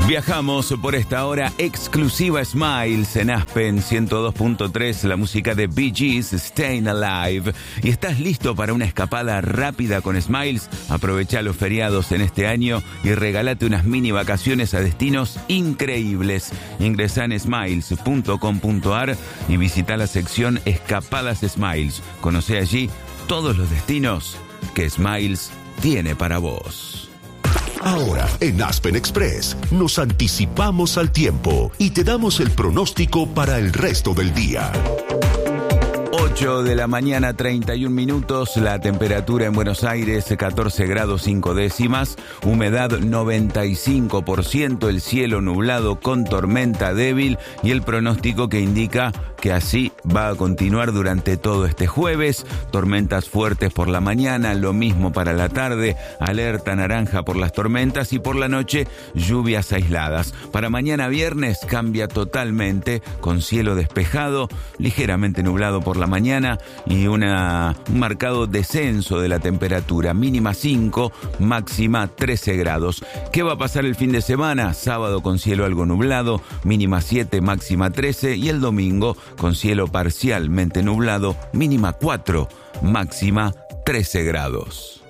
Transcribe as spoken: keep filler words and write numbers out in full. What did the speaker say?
Viajamos por esta hora exclusiva Smiles en Aspen ciento dos punto tres, la música de Bee Gees, Staying Alive. ¿Y estás listo para una escapada rápida con Smiles? Aprovecha los feriados en este año y regálate unas mini vacaciones a destinos increíbles. Ingresá en smiles punto com punto a r y visita la sección Escapadas Smiles. Conoce allí todos los destinos que Smiles tiene para vos. Ahora, en Aspen Express, nos anticipamos al tiempo y te damos el pronóstico para el resto del día. ocho de la mañana, treinta y un minutos, la temperatura en Buenos Aires, catorce grados cinco décimas, humedad noventa y cinco por ciento, el cielo nublado con tormenta débil y el pronóstico que indica que así va a continuar durante todo este jueves. Tormentas fuertes por la mañana, lo mismo para la tarde, alerta naranja por las tormentas y por la noche lluvias aisladas. Para mañana viernes cambia totalmente con cielo despejado, ligeramente nublado por la mañana y una, un marcado descenso de la temperatura, mínima cinco, máxima trece grados. ¿Qué va a pasar el fin de semana? Sábado con cielo algo nublado, mínima siete, máxima trece y el domingo con cielo parcialmente nublado, mínima cuatro, máxima trece grados.